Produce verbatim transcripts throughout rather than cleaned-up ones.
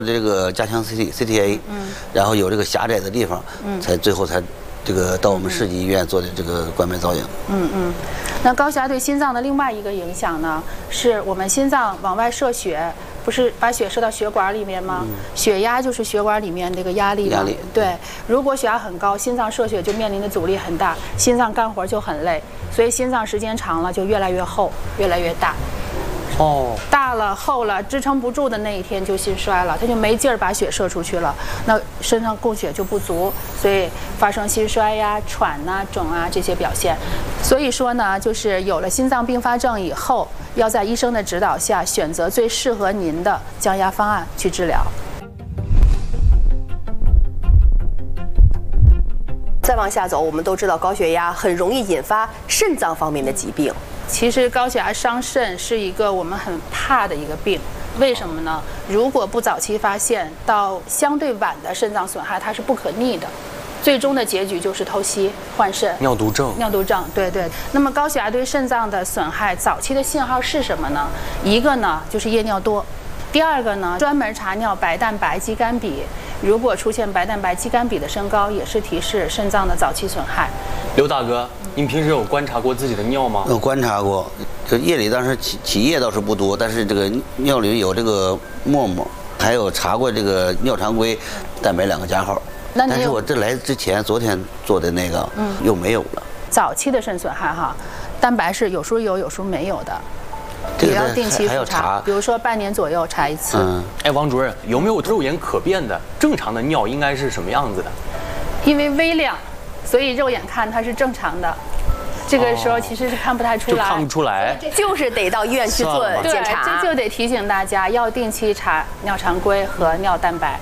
这个加强 C T C T A， 嗯，然后有这个狭窄的地方，嗯，才最后才这个到我们市级医院做的这个冠脉造影。 嗯嗯，那高血压对心脏的另外一个影响呢，是我们心脏往外射血，不是把血射到血管里面吗？嗯、血压就是血管里面这个压力嘛。压力。对，如果血压很高，心脏射血就面临的阻力很大，心脏干活就很累，所以心脏时间长了就越来越厚，越来越大。哦，大了厚了，支撑不住的那一天就心衰了，他就没劲儿把血射出去了，那身上供血就不足，所以发生心衰呀、喘呐、肿啊这些表现。所以说呢，就是有了心脏并发症以后，要在医生的指导下选择最适合您的降压方案去治疗。 再往下走，我们都知道高血压很容易引发肾脏方面的疾病。 其实高血压伤肾是一个我们很怕的一个病，为什么呢？如果不早期发现，到相对晚的肾脏损害，它是不可逆的，最终的结局就是透析换肾。 尿毒症。 尿毒症，对对。那么高血压对肾脏的损害，早期的信号是什么呢？一个呢就是夜尿多，第二个呢专门查尿白蛋白肌酐比，如果出现白蛋白肌酐比的升高，也是提示肾脏的早期损害。 刘大哥，您平时有观察过自己的尿吗？ 有观察过，这夜里当时起起夜倒是不多，但是这个尿里有这个沫沫，还有查过这个尿常规、蛋白两个加号。但是我这来之前，昨天做的那个，嗯，又没有了。 早期的肾损害哈，蛋白是有时候有，有时候没有的。也要定期复查，比如说半年左右查一次。 嗯，哎，王主任，有没有肉眼可辨的正常的尿应该是什么样子的？ 因为微量，所以肉眼看它是正常的。这个时候其实是看不太出来， 就看不出来， 就是得到医院去做检查。 对，这就得提醒大家要定期查尿常规和尿蛋白。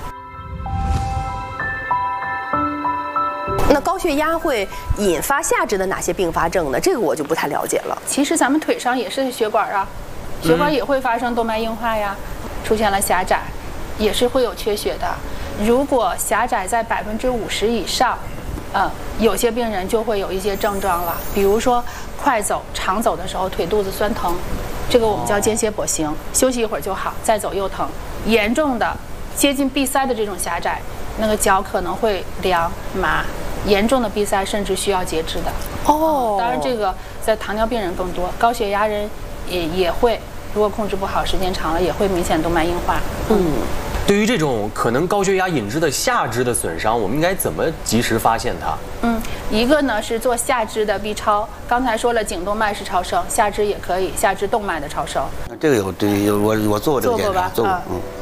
那高血压会引发下肢的哪些并发症呢？这个我就不太了解了。 其实咱们腿上也是血管啊，血管也会发生动脉硬化呀，出现了狭窄，也是会有缺血的。如果狭窄在百分之五十以上，呃，有些病人就会有一些症状了，比如说快走、长走的时候腿肚子酸疼，这个我们叫间歇跛行，休息一会儿就好，再走又疼。严重的接近闭塞的这种狭窄，那个脚可能会凉麻。严重的闭塞甚至需要截肢的哦。当然，这个在糖尿病人更多，高血压人也也会，如果控制不好，时间长了也会明显动脉硬化。 嗯，对于这种可能高血压引致的下肢的损伤，我们应该怎么及时发现它？ 嗯，一个呢是做下肢的 B 超，刚才说了颈动脉是超声，下肢也可以，下肢动脉的超声。 这个有对有我我做过这个检查，做过嗯。